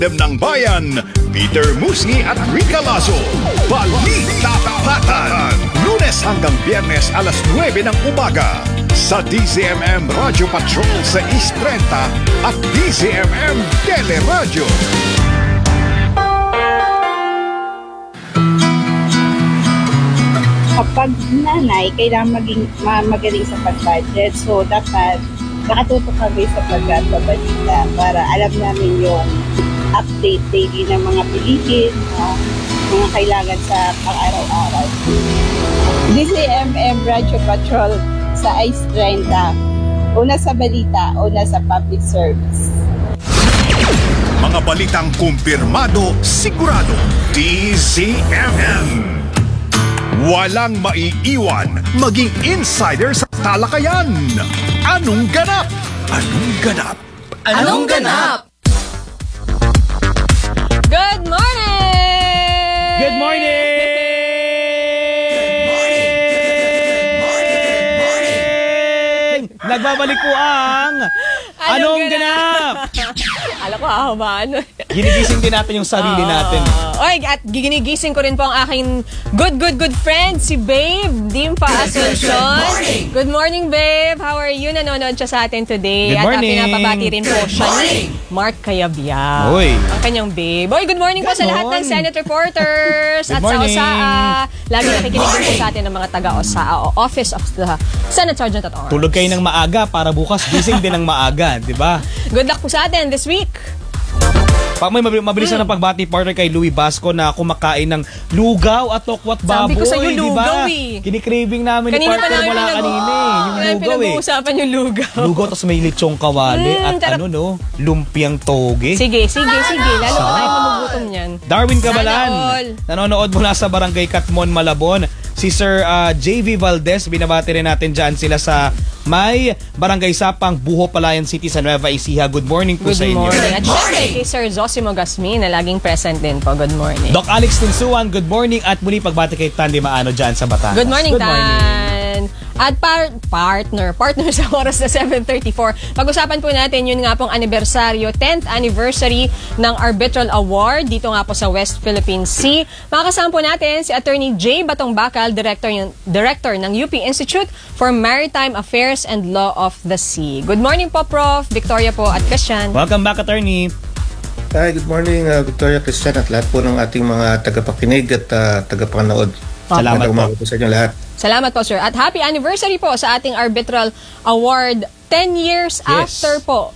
ng Bayan, Peter Musi at Rica Lazo. Balita Tapatan. Lunes hanggang Biyernes alas 9 ng umaga sa DZMM Radio Patrol sa East 30 at DZMM Teleradio. Kapag nanay, kailangan magaling sa pag-budget. So, dapat nakatutok kami sa pagbabalita para alam namin yung update daily ng mga bilihin, mga kailangan sa pang-araw-araw. DZMM Radio Patrol sa Ice 30. Una sa balita, una sa public service. Mga balitang kumpirmado, sigurado. DZMM. Walang maiiwan, maging insider sa talakayan. Anong ganap? Anong ganap? Anong ganap? Good morning! Good morning! Nagbabalik po ang Anong Ganap? Alam ko, hahabaan. Ginigising din natin yung sarili natin. Oy, at ginigising ko rin po ang aking good friend, si Babe Dimpa Asuncion. Good morning, Babe. How are you? Nanonood siya sa atin today. Good morning. At pinapabati rin po siya ni Mark Cayabyab. Oy. Ang kanyang Babe. Oy, good morning po sa lahat ng Senate reporters at sa morning. OSAA. Lagi nakikinig din po sa atin ng mga taga-OSAA o Office of the Senate Sergeant at Arms. Tulog kayo ng maaga para bukas gising din ng maaga, di ba? Good luck po sa atin this week. Pag may mabilis na ng pagbati partner kay Louie Basco na kumakain ng lugaw at tokwat baboy, Sabi ko sa'yo, di lugaw ba? eh. Kinikraving namin ni Kanina pa partner namin mula kanina yung lugaw eh. Pinag-uusapan yung lugaw. Lugaw tapos may lechong kawali at sarap. lumpiang toge. Sige. Lalo pa tayo mamugutom niyan. Darwin Cabalan, Sana all. nanonood mula sa Barangay Catmon, Malabon. Si Sir JV Valdez, binabati rin natin dyan sila sa may Barangay Sapang, Buho, Palayan City sa Nueva Ecija. Good morning po sa Good inyo. morning. At syempre kay Sir Zosimo Gasmin na laging present din po. Good morning. Doc Alex Tinsuan, good morning. At muli pagbati kay Tandy Maano dyan sa Batangas. Good morning, Tan. At partner sa oras na 7:34. Pag-usapan po natin yun nga pong anibersaryo, 10th anniversary ng Arbitral Award dito nga po sa West Philippine Sea. Makakasama po natin si Attorney J. Batong Bakal, Director ng UP Institute for Maritime Affairs and Law of the Sea. Good morning po, Prof. Victoria po at Christian. Welcome back, Attorney. Hi, good morning Victoria, Christian at lahat po ng ating mga tagapakinig at tagapanood. Salamat po sa inyo lahat. Salamat po, sir. At happy anniversary po sa ating Arbitral Award. 10 years after po,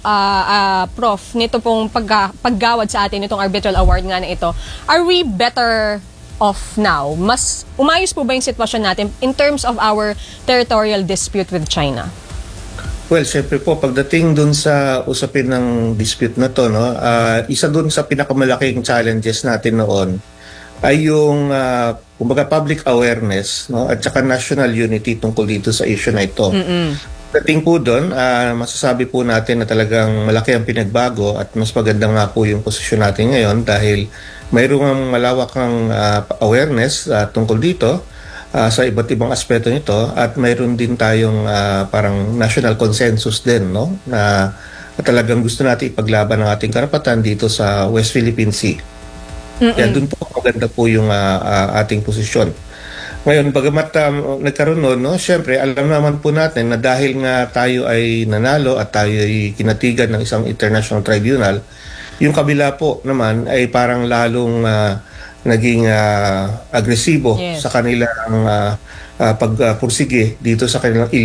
Prof, nito pong paggawad sa atin, itong Arbitral Award nga na ito. Are we better off now? Mas umayos po ba yung sitwasyon natin in terms of our territorial dispute with China? Well, syempre po, pagdating dun sa usapin ng dispute na to, isa dun sa pinakamalaking challenges natin noon ay yung kumbaga public awareness at saka national unity tungkol dito sa issue na ito. Dating po doon, masasabi po natin na talagang malaki ang pinagbago at mas maganda nga po yung posisyon natin ngayon dahil mayroong malawak ng awareness tungkol dito sa iba't ibang aspeto nito at mayroon din tayong parang national consensus din na talagang gusto natin ipaglaban ang ating karapatan dito sa West Philippine Sea. Yan, dun po maganda po yung ating posisyon. Ngayon, bagamat nagkaroon noon, syempre, alam naman po natin na dahil nga tayo ay nanalo at tayo ay kinatigan ng isang international tribunal, yung kabila po naman ay parang lalong naging agresibo sa kanilang pagpursige dito sa kanilang